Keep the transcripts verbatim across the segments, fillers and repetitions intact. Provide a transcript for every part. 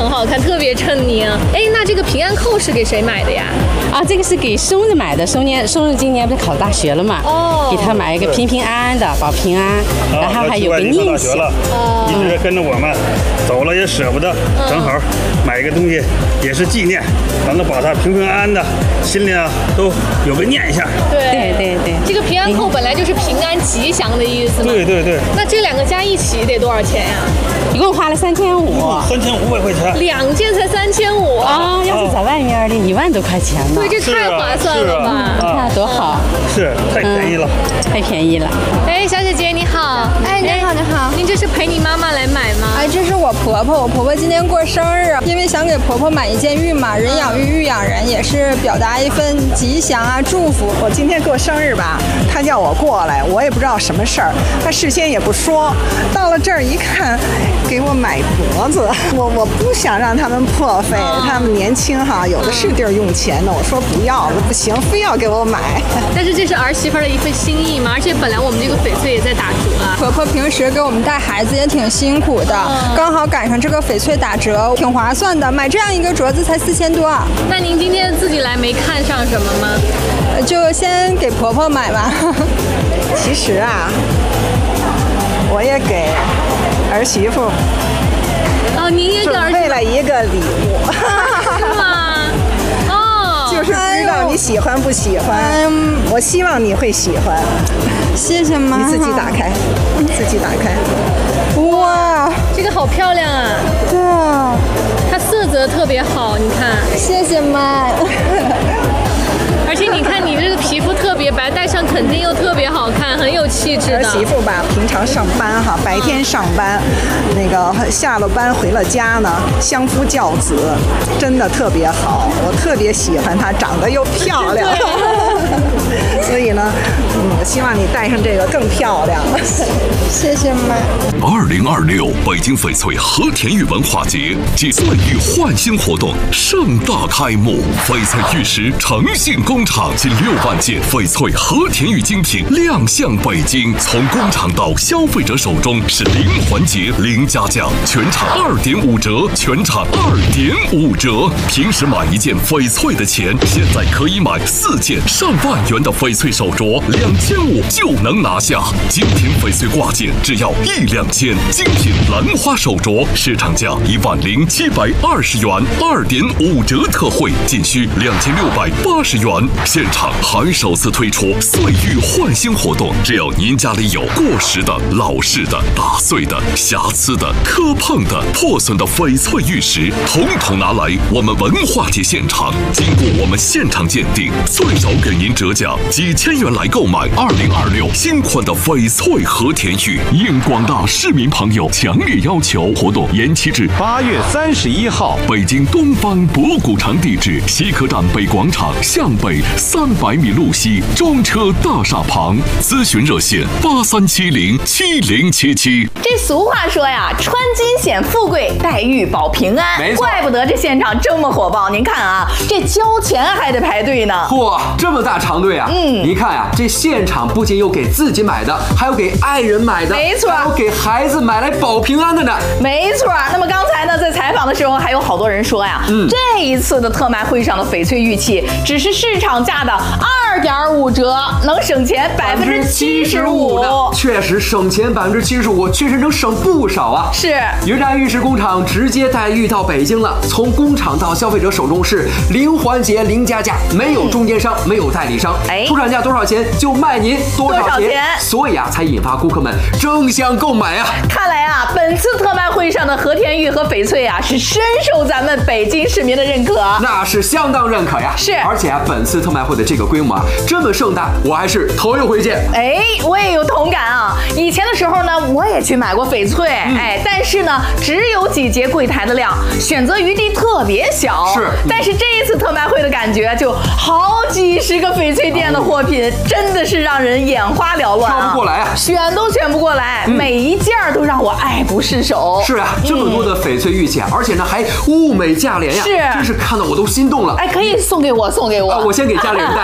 很好看，特别衬您。哎，那这个平安扣是给谁买的呀？ 啊，这个是给松子买的。松年松子今年不是考大学了嘛？哦，给他买一个平平安安的，保平安，然后还有个念想。 哦，一直跟着我们走了也舍不得，正好买一个东西也是纪念，咱们保他平平安安的，心里啊都有个念想。 对对对对， 这个平安扣本来就是平安吉祥的意思嘛。 对对对。 那这两个加一起得多少钱呀？ 一共花了三千五。 三千五百块钱。 两件才三千五啊！要是在外面的，一万多块钱呢。 对，这太划算了吧！ 你看多好。 是，太便宜了， 太便宜了。 哎，小姐姐你好。 哎，你好，你好。 您这是陪你妈妈来买吗？ 哎，这是我婆婆，我婆婆今年过生日，因为想给婆婆买一件玉嘛，人养玉，玉养人，也是表达一份吉祥啊，祝福。 我今天过生日吧，她叫我过来，我也不知道什么事儿，她事先也不说，到了这儿一看，给我买镯子，我我不想让他们破费，他们年轻哈，有的是地儿用钱的，我说不要了，不行，非要给我买。 但是这是儿媳妇的一份心意嘛，而且本来我们这个翡翠也在打折啊。 婆婆平时给我们带孩子也挺辛苦的，嗯、刚好赶上这个翡翠打折，挺划算的。买这样一个镯子才四千多。 那您今天自己来没看上什么吗？ 就先给婆婆买吧。 其实啊，我也给儿媳妇。 哦，您也给儿媳妇准备了一个礼物。 是吗？哦， 就是不知道你喜欢不喜欢。嗯、我希望你会喜欢。 谢谢妈妈。 你自己打开，自己打开。 哇， 这个好漂亮啊！ 对啊， 它色泽特别好，你看。 谢谢妈。 而且你看你这个皮肤特别白，戴上肯定又特别好看，很有气质的。 儿媳妇吧，平常上班哈，白天上班，嗯、那个下了班回了家呢，相夫教子，真的特别好，我特别喜欢她，长得又漂亮。所以呢，嗯，我希望你戴上这个更漂亮。 谢谢妈。 二零二六北京翡翠和田玉文化节暨岁玉焕新活动盛大开幕，翡翠玉石诚信工厂近六万件翡翠和田玉精品亮相北京，从工厂到消费者手中是零环节、零加价，全场二点五折，全场二点五折。平时买一件翡翠的钱，现在可以买四件上万元的翡翠手镯，两千五就能拿下。精品翡翠挂件只要一两千，精品兰花手镯市场价一万零七百二十元，二点五折特惠，仅需两千六百八十元。现场还首次推出岁玉焕新活动，只要您家里有过时的、老式的、打碎的、瑕疵的、磕碰的、破损的翡翠玉石，统统拿来我们文化节现场，经过我们现场鉴定，最少给您折价几千元来购买二零二六新款的翡翠和田玉。应广大市民朋友强烈要求，活动延期至八月三十一号。 北京东方博古城地址：西客站北广场向北三百米路西中车大厦旁。咨询热线：八三七零七零七七。 这俗话说呀，穿金显富贵，戴玉保平安。 没错， 怪不得这现场这么火爆。您看啊，这交钱还得排队呢。 嚯，这么大长队啊！嗯，您看呀、啊，这现场不仅有给自己买的，还有给爱人买的， 没错， 还有给孩子买来保平安的呢。 没错。那么刚才呢，在采访的时候，还有好多人说呀，嗯，这一次的特卖会上的翡翠玉器只是市场价的二点五折，能省钱百分之七十五。 确实省钱百分之七十五，确实能省不少啊。 是， 云寨玉石工厂直接带玉到北京了，从工厂到消费者手中是零环节、零加价，没有中间商，没有代理商，哎，出厂价多少钱就卖您多少钱，多少钱，所以啊，才引发顾客们争相购买啊。 看来啊，本次特卖会上的和田玉和翡翠啊，是深受咱们北京市民的认可， 那是相当认可呀。 是， 而且啊，本次特卖会的这个规模啊，这么盛大，我还是头一回见。 哎，我也有同感啊。以前的时候呢，我也去买过翡翠，嗯、哎，但是呢，只有几节柜台的量，选择余地特别小。 是， 但是这一次特卖会的感觉，就好几十个翡翠店的货品，真的是让人眼花缭乱啊， 挑不过来啊， 选都选不过来，嗯、每一件都让我爱不释手。 是啊，这么多的翡翠玉器啊，嗯、而且呢还物美价廉呀， 是， 真是看到我都心动了。 哎，可以送给我，送给我。 啊，我先给家里人带一件啊。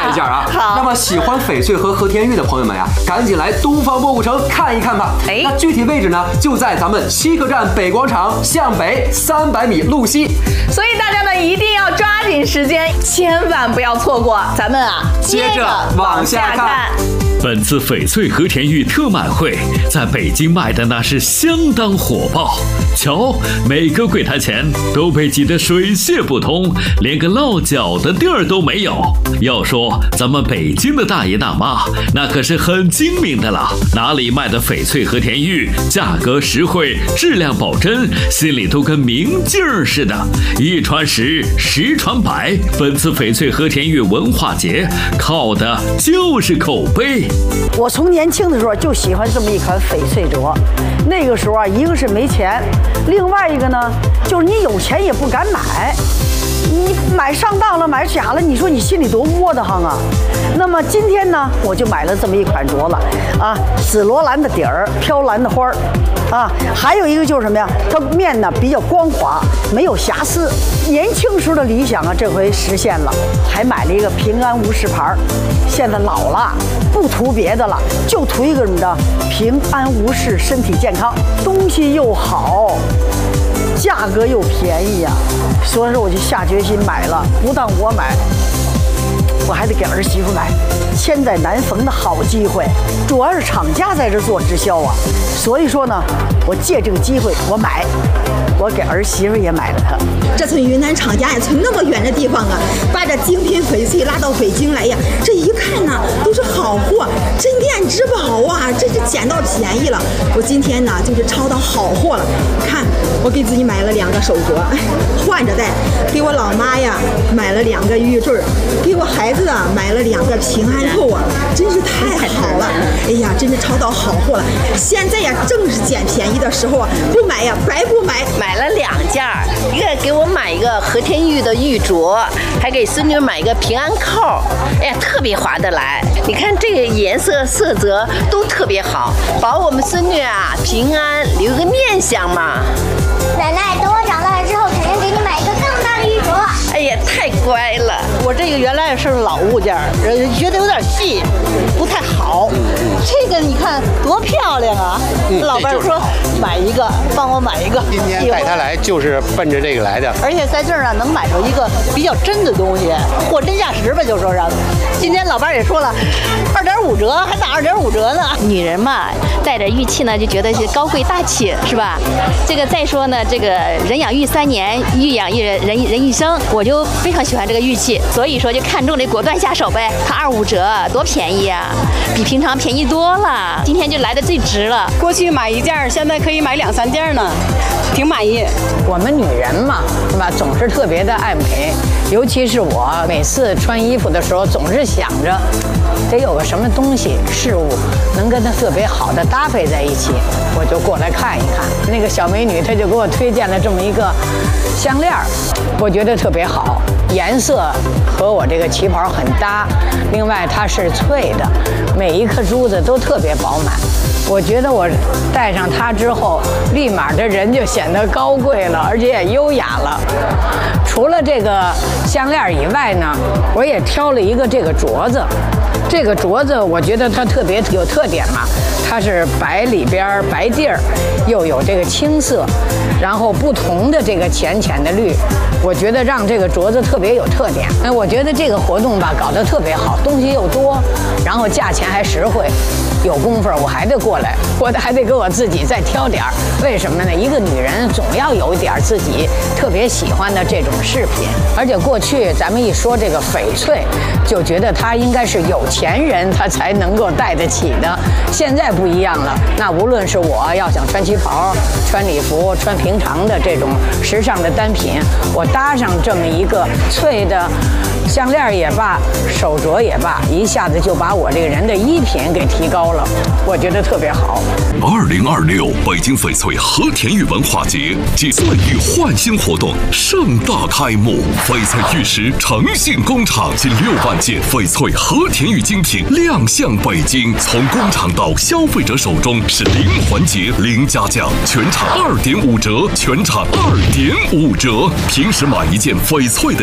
好。 那么喜欢翡翠和和田玉的朋友们呀，赶紧来东方博物城看一看吧。哎，那具体位置呢，就在咱们西客站北广场向北三百米路西。 所以大家呢一定要抓紧时间，千万不要错过。咱们啊， 接着往下看。 本次翡翠和田玉特卖会在北京卖的那是相当火爆，瞧，每个柜台前都被挤得水泄不通，连个落脚的地儿都没有。要说咱们北京的大爷大妈，那可是很精明的了，哪里卖的翡翠和田玉，价格实惠，质量保真，心里都跟明镜似的，一传十，十传百。本次翡翠和田玉文化节靠的就是口碑。 我从年轻的时候就喜欢这么一款翡翠镯，那个时候啊，一个是没钱，另外一个呢，就是你有钱也不敢买，你买上当了，买假了，你说你心里多窝得慌啊。那么今天呢，我就买了这么一款镯子，啊，紫罗兰的底儿，飘蓝的花儿，啊，还有一个就是什么呀？它面呢比较光滑，没有瑕疵。年轻时候的理想啊，这回实现了，还买了一个平安无事牌儿。现在老了，不图别的了，就图一个什么的平安无事，身体健康，东西又好，价格又便宜呀、啊。所以说我就下决心买了，不但我买，我还得给儿媳妇买，千载难逢的好机会，主要是厂家在这做直销啊，所以说呢，我借这个机会我买，我给儿媳妇也买了它。 这从云南厂家呀，从那么远的地方啊，把这精品翡翠拉到北京来呀，这一看呢都是好货，镇店之宝啊，这是捡到便宜了。我今天呢就是抄到好货了，看我给自己买了两个手镯，换着戴，给我老妈呀买了两个玉坠，给我孩子啊买了两个平安扣啊，真是太好了！哎呀，真是抄到好货了。现在呀正是捡便宜的时候啊，不买呀白不买。 买了两件，一个给我买一个和田玉的玉镯，还给孙女买一个平安扣，哎呀，特别划得来。你看这个颜色色泽都特别好，保我们孙女啊平安，留个念想嘛。 奶奶，等我长大了之后，肯定给你买一个更大的玉镯。 哎呀，太乖了！ 我这个原来是老物件，觉得有点细，不太好。这个你看多漂亮啊！嗯、老伴说买一个，帮我买一个。 今天带他来就是奔着这个来的。 而且在这儿呢，能买着一个比较真的东西，货真价实吧，就说让。今天老伴也说了，二点五折，还打二点五折呢。 女人嘛，带着玉器呢，就觉得是高贵大气，是吧？这个再说呢，这个人养玉三年，玉养一人人人一生，我就非常喜欢这个玉器，所以说就看中了，果断下手呗。它二五折，多便宜啊，比平常便宜多了。今天就来的最值了。 过去买一件，现在可以买两三件呢，挺满意。 我们女人嘛，是吧，总是特别的爱美，尤其是我，每次穿衣服的时候，总是想着得有个什么东西事物能跟它特别好的搭配在一起，我就过来看一看。那个小美女她就给我推荐了这么一个项链，我觉得特别好，颜色和我这个旗袍很搭，另外它是脆的，每一颗珠子都特别饱满。我觉得我戴上它之后，立马这人就显得高贵了，而且也优雅了。除了这个项链以外呢，我也挑了一个这个镯子。这个镯子我觉得它特别有特点嘛，它是白里边白地儿，又有这个青色，然后不同的这个浅浅的绿，我觉得让这个镯子特别有特点。哎，我觉得这个活动吧搞得特别好，东西又多，然后价钱还实惠。有功夫我还得过来，我还得给我自己再挑点儿。为什么呢？一个女人总要有一点自己特别喜欢的这种饰品，而且过去咱们一说这个翡翠，就觉得它应该是有钱人他才能够戴得起的。现在不一样了，那无论是我要想穿旗袍、穿礼服、穿平常的这种时尚的单品，我搭上这么一个翠的项链也罢，手镯也罢，一下子就把我这个人的衣品给提高了，我觉得特别好。 二零二六北京翡翠和田玉文化节暨翠玉焕新活动盛大开幕，翡翠玉石诚信工厂近六万件翡翠和田玉精品亮相北京，从工厂到消费者手中是零环节零加价，全场二点五折，全场二点五折。平时买一件翡翠的